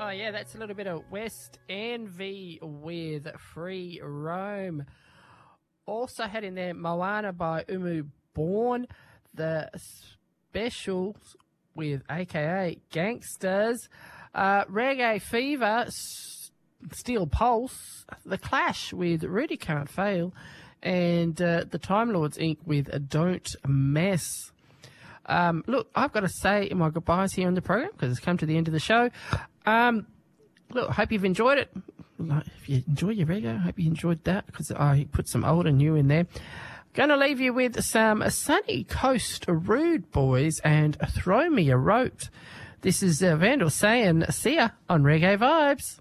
Oh, yeah, that's a little bit of West Envy with Free Roam. Also had in there Moana by Umu Born, the Specials with AKA Gangsters, Reggae Fever, Steel Pulse, The Clash with Rudy Can't Fail, and the Time Lords Inc. with Don't Mess. Look, I've got to say my goodbyes here on the program because it's come to the end of the show. Look, I hope you've enjoyed it. If you enjoy your reggae, I hope you enjoyed that because I put some old and new in there. Going to leave you with some Sunny Coast Rude Boys and Throw Me a Rope. This is Vandal saying, see ya on Reggae Vibes.